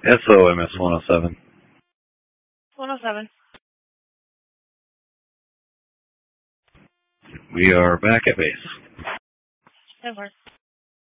SOMS 107. 107. We are back at base. That works.